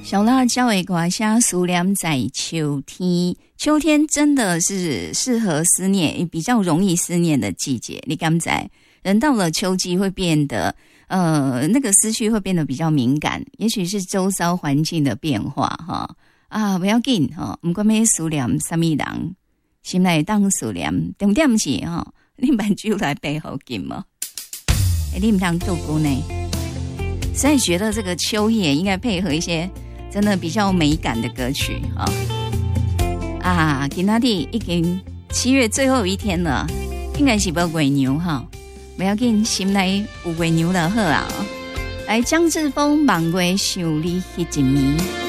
小辣椒的歌声思念在秋天，秋天真的是适合思念，也比较容易思念的季节。你敢知？人到了秋季会变得那个思绪会变得比较敏感，也许是周遭环境的变化哈啊，不要紧哈，不管要思念什么人，心内当思念，重点是哈，你把酒来背后紧吗？你不当度过呢？所以觉得这个秋夜应该配合一些真的比较美感的歌曲啊！今天已经7月最后一天了，应该是要月牛哈，不要紧，心内有月牛就好啊！来，张志峰《望月想你迄一暝》。